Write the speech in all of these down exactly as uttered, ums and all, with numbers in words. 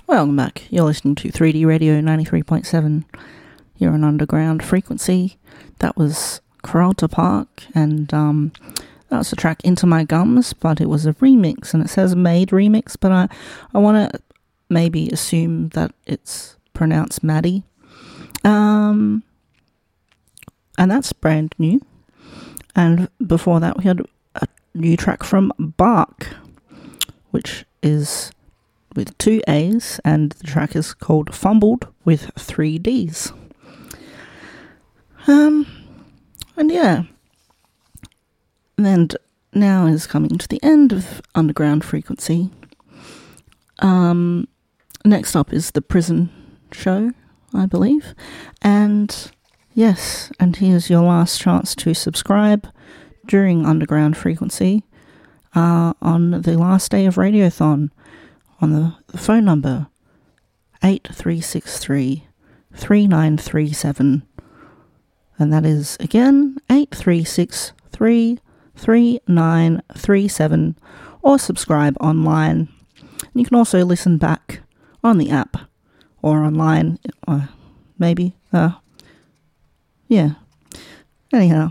Welcome back. You're listening to three D Radio ninety-three point seven. You're on Underground Frequency. That was Carlton Park, and um, that was the track Into My Gums, but it was a remix, and it says made remix, but I, I want to maybe assume that it's pronounced Maddie. Um, and that's brand new. And before that, we had a new track from Bark, which is with two A's, and the track is called Fumbled with three D's. Um, and yeah, and now is coming to the end of Underground Frequency. Um, next up is the Prison Show, I believe, and yes, and here's your last chance to subscribe during Underground Frequency uh, on the last day of Radiothon on the, the phone number eight three six three, three nine three seven. And that is, again, eight three six three, three nine three seven, or subscribe online. And you can also listen back on the app or online, uh, maybe. Uh, yeah. Anyhow.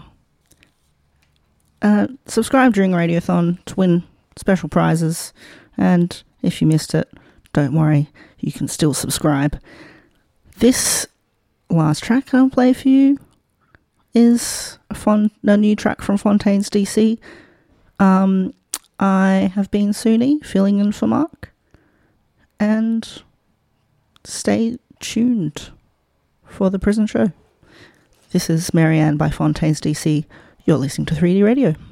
Uh, subscribe during Radiothon to win special prizes. And if you missed it, don't worry, you can still subscribe. This last track I'll play for you is a, fun, a new track from Fontaines D C. Um, I have been Suni, filling in for Mark, and stay tuned for the Prison Show. This is Marianne by Fontaines D C. You're listening to three D Radio.